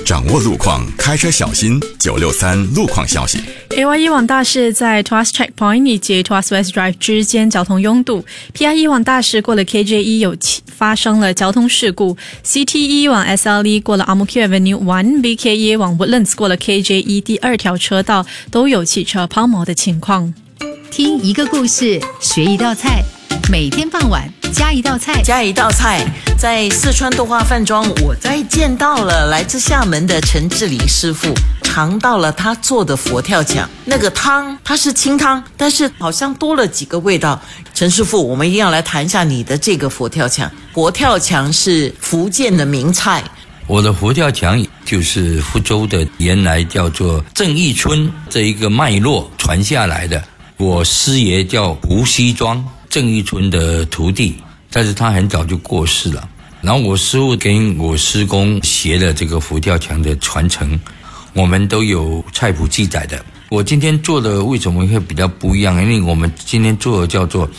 掌握路况，开车小心。963路况消息。 AYE 往大市在 Tuas Checkpoint 以及 Tuas West Drive 之间交通拥堵。PIE 往大市过了 KJE 发生了交通事故。CTE 往 SLE 过了 Amukir Avenue 1，BKE 往 Woodlands 过了 KJE 第2条车道都有汽车抛锚的情况。 听一个故事，学一道菜，每天傍晚加一道菜， 加一道菜。在四川豆花饭庄，我再见到了来自厦门的陈志林师傅，尝到了他做的佛跳墙。那个汤它是清汤，但是好像多了几个味道。陈师傅，我们一定要来谈一下你的这个佛跳墙。佛跳墙是福建的名菜。 我的佛跳墙就是福州的，原来叫做郑义春这一个脉络传下来的。我师爷叫胡锡庄，郑义春的徒弟，但是他很早就过世了。然后我师父跟我师公学了这个佛跳墙的传承，我们都有菜谱记载的。我今天做的为什么会比较不一样？因为我们今天做的叫做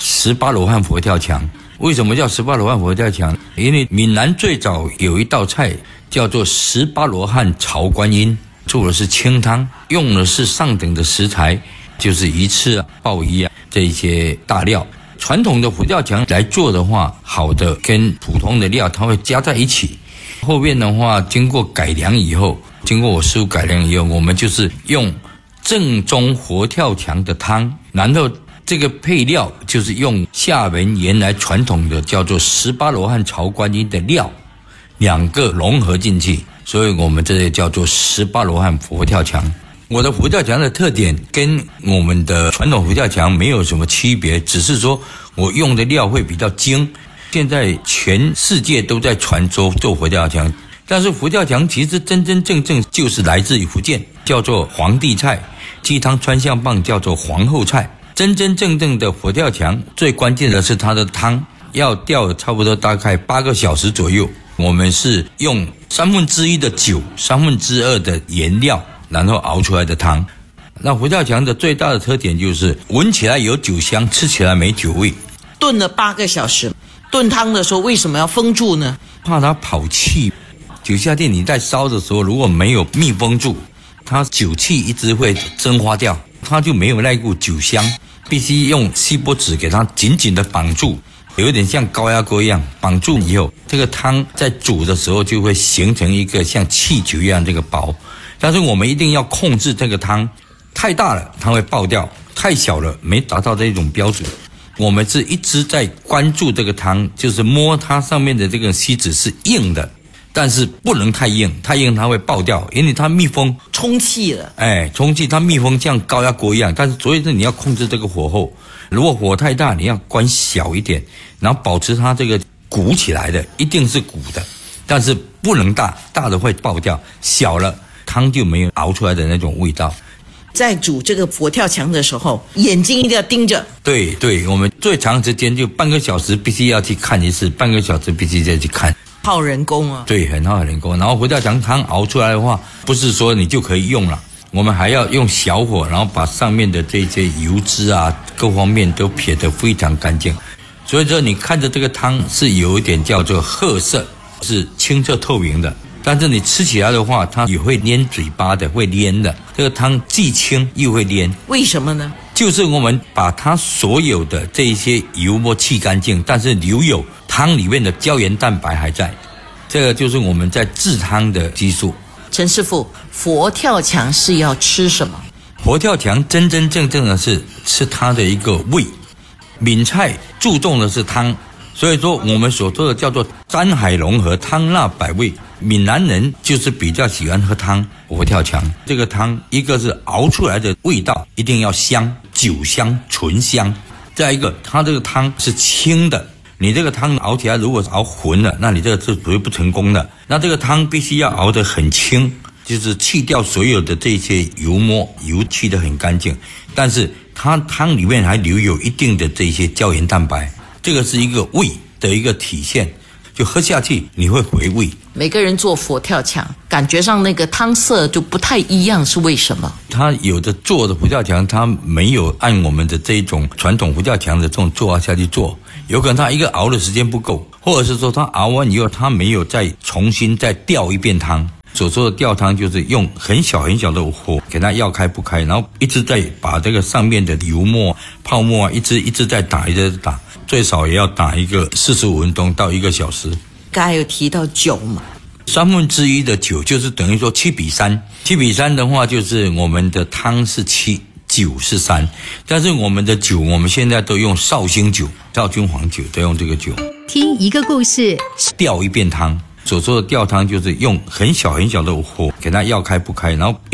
18罗汉佛跳墙。为什么叫18罗汉佛跳墙？因为闽南最早有一道菜叫做18罗汉炒观音，做的是清汤，用的是上等的食材，就是鱼翅啊、鲍鱼啊这一些大料。传统的佛跳墙来做的话，好的跟普通的料它会加在一起。后面的话经过改良以后，经过我师父改良以后，我们就是用正宗佛跳墙的汤，然后这个配料就是用厦门原来传统的叫做18罗汉炒观音的料，两个融合进去，所以我们这里叫做18罗汉佛跳墙。我的佛跳墙的特点跟我们的传统佛跳墙没有什么区别，只是说我用的料会比较精。现在全世界都在传说做佛跳墙，但是佛跳墙其实真真正正就是来自于福建，叫做皇帝菜，鸡汤川象棒叫做皇后菜。真真正正的佛跳墙最关键的是它的汤要吊差不多大概8个小时左右。我们是用1/3的酒2/3的原料然后熬出来的汤。那佛跳墙的最大的特点就是闻起来有酒香，吃起来没酒味。 炖了8个小时，炖汤的时候为什么要封住呢？ 怕它跑气。酒下店你在烧的时候如果没有密封住，它酒气一直会蒸发掉，它就没有那股酒香。必须用锡箔纸给它紧紧的绑住，有点像高压锅一样绑住以后，这个汤在煮的时候就会形成一个像气球一样这个薄。但是我们一定要控制这个汤，太大了它会爆掉，太小了没达到这种标准。我们是一直在关注这个汤，就是摸它上面的这个锡纸是硬的，但是不能太硬，太硬它会爆掉，因为它密封充气了。 充气它密封像高压锅一样，但是所以你要控制这个火候。如果火太大，你要关小一点，然后保持它这个鼓起来的，一定是鼓的，但是不能大，大的会爆掉，小了汤就没有熬出来的那种味道。 在煮这个佛跳墙的时候，眼睛一定要盯着。 对，我们最长时间就半个小时必须要去看一次，半个小时必须再去看。 耗人工啊。 对，很耗人工。然后佛跳墙汤熬出来的话，不是说你就可以用了，我们还要用小火，然后把上面的这些油脂啊各方面都撇得非常干净。所以说你看着这个汤是有一点叫做褐色，是清澈透明的，但是你吃起来的话它也会黏嘴巴的，会黏的。这个汤既清又会黏。 为什么呢？ 就是我们把它所有的这一些油沫去干净，但是留有汤里面的胶原蛋白还在，这个就是我们在制汤的技术。 陈师傅，佛跳墙是要吃什么？ 佛跳墙真真正正的是吃它的一个味。闽菜注重的是汤，所以说我们所说的叫做山海融合，汤辣百味。闽南人就是比较喜欢喝汤。佛跳墙这个汤，一个是熬出来的味道一定要香，酒香醇香，再一个它这个汤是清的。你这个汤熬起来如果熬浑了，那你这个是绝对不成功的。那这个汤必须要熬得很清，就是去掉所有的这些油沫，油去得很干净，但是它汤里面还留有一定的这些胶原蛋白，这个是一个味的一个体现，就喝下去你会回味。 每个人做佛跳墙感觉上那个汤色就不太一样，是为什么？ 他有的做的佛跳墙他没有按我们的这种传统佛跳墙的这种做法下去做，有可能他一个熬的时间不够，或者是说他熬完以后他没有再重新再调一遍汤， 所说的吊汤就是用很小很小的火给它药开不开，然后一直在把这个上面的油沫、泡沫啊，一直在打，最少也要打一个45分钟到1个小时。 刚才有提到酒嘛 1/3的酒就是等于说7:3的话，就是我们的汤是7，酒是3，但是我们的酒我们现在都用绍兴酒、绍君黄酒，都用这个酒。 听一个故事， 吊一遍汤，所说的吊汤就是用很小很小的火给它药开不开，然后